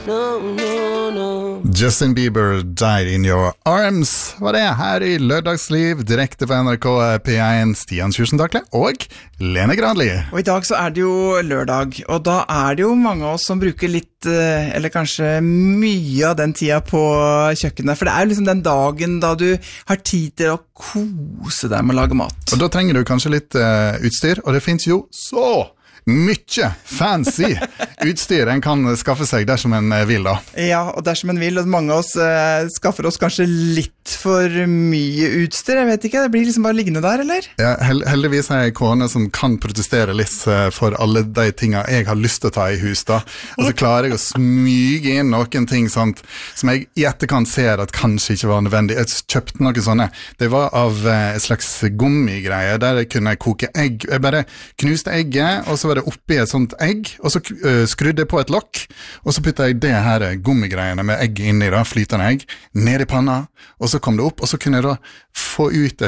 Justin Bieber, Died in Your Arms, var det her I Lørdagsliv, direkte på NRK P1, Stian Kjursen-Takle og Lene Granli. Og I dag så det jo lørdag, og da det jo mange av oss som bruker litt, eller kanskje mye av den tida på kjøkkenet, for det jo liksom den dagen da du har tid til å kose deg med å lage mat. Og da trenger du kanskje litt utstyr, og det finnes jo så mye fancy utstyr en kan skaffe seg dersom en vil da. Ja, og dersom en vil, og mange av oss skaffer oss kanskje litt for mye utstyr, jeg vet ikke, det blir liksom bare liggende der, eller? Ja, heldigvis jeg kone som kan protestere litt for alle de tingene jeg har lyst til å ta I hus da, og så klarer jeg å smyge inn noen ting sånt, som jeg I etterkant ser at kanskje ikke var nødvendig. Jeg kjøpte noen sånne, det var av et slags gummigreie, der jeg kunne koke egg. Jeg bare knuste egget, og så var det oppi et sånt egg, og så skrudde jeg på et lokk, og så puttet jeg det her gummigreiene med egg inni da, flytende egg, ned I panna, og så kom det opp, og så kunne jeg da få ut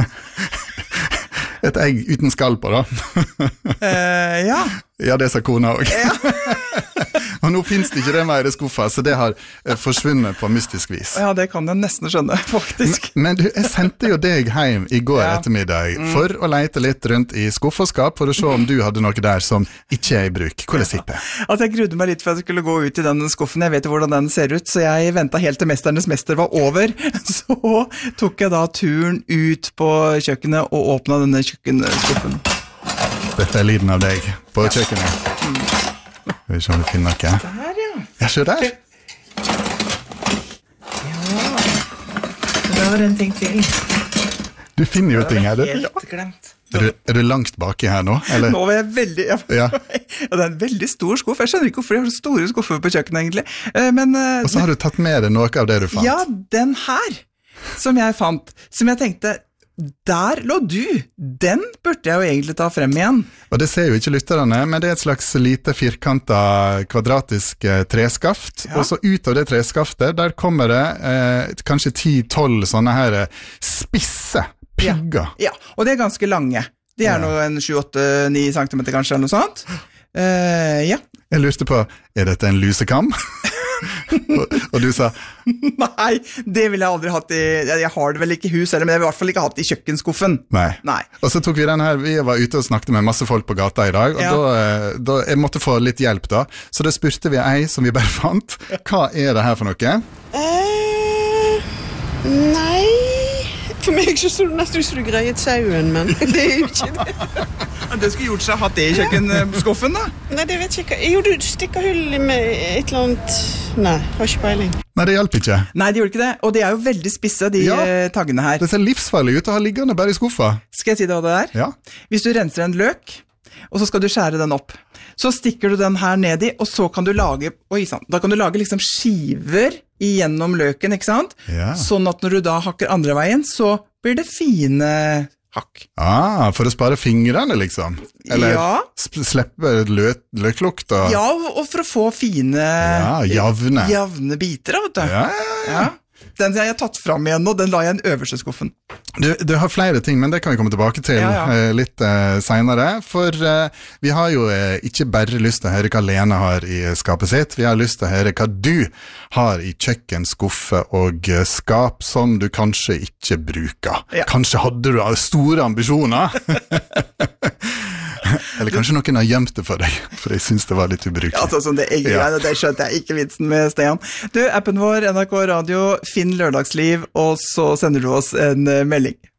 et egg uten skall på da. Ja. Ja, det sa kona også. Ja. Og nå finnes det ikke det mer I skuffa, så det har forsvunnet på mystisk vis. Ja, det kan jeg nesten skjønne, faktisk. Men du, jeg sendte jo deg hjem I går ettermiddag for å lete litt rundt I skuff og skap, for å se om du hadde noe der som ikke I bruk. Hvordan sitter det? Altså, jeg grudde meg litt for at jeg skulle gå ut I den skuffen. Jeg vet jo hvordan den ser ut, så jeg ventet helt til Mesternes Mester var over. Så tok jeg da turen ut på kjøkkenet og åpnet denne kjøkkenskuffen. Dette lyden av deg på kjøkkenet. Skal vi se om vi finner noe. Der, ja. Ja, se der. Ja. Det var en ting til. Du finner jo ting her, du. Helt glemt. Er du langt baki her nå? Eller? Nå var jeg veldig... Ja. Og det en veldig stor skuff. Jeg skjønner ikke hvorfor jeg har så store skuffer på kjøkkenet, egentlig. Men, og så har du tatt med deg noe av det du fant. Ja, den her, som jeg fant, som jeg tenkte... Der lå du! Den burde jeg jo egentlig ta frem igjen. Og det ser jo ikke lytterne, men det et slags lite firkantet kvadratisk treskaft. Ja. Og så ut av det treskaftet, der kommer det kanskje 10-12 sånne her spisse pigger. Ja, og det ganske lange. De nå en 7-8-9 cm kanskje, eller noe sånt. Ja. Jeg lurte på, dette en lusekam? og du sa nei, det ville jeg aldri hatt jeg har det vel ikke I hus eller, men jeg vil I hvert fall ikke hatt I kjøkkenskuffen nei. Og så tok vi den her, vi var ute og snakket med masse folk på gata I dag og da jeg måtte få litt hjelp da så da spurte vi ei som vi bare fant hva det her for noe? Nei for meg så stod det nesten ut som du greiet sauen, men det jo ikke det. Det skulle gjort seg å ha det I kjøkkenskuffen da? Nei, det vet jeg ikke. Jo, du stikker hull med et eller annet... Nei, har ikke peiling. Nei, det hjelper ikke. Nei, det gjorde ikke det. Og de jo veldig spisse, de taggene her. Det ser livsfarlig ut å ha liggende bare I skuffa. Skal jeg si det hva det Ja. Hvis du renser en løk, og så skal du skjære den opp, så stikker du den her ned I, og så kan du lage, da kan du lage liksom skiver igjennom løken, ikke sant? Ja. Sånn at når du da hakker andre veien, så blir det fine hakk. For å spare fingrene liksom? Eller slippe løklukt? Og... Ja, og for å få fine javne biter, vet du. Ja. Den jeg har tatt frem igjen nå, den la jeg I den øverste skuffen. Du har flere ting, men det kan vi komme tilbake til litt senere, for vi har jo ikke bare lyst til å høre hva Lene har I skapet sitt, vi har lyst til å høre hva du har I kjøkkenskuffe og skap som du kanskje ikke bruker. Kanskje hadde du store ambisjoner? Eller kanskje noen har gjemt det for deg, for jeg synes det var litt ubrukelig. Ja, sånn det greiene, det skjønte jeg ikke vitsen med, Stian. Du, appen vår, NRK Radio, finn Lørdagsliv, og så sender du oss en melding.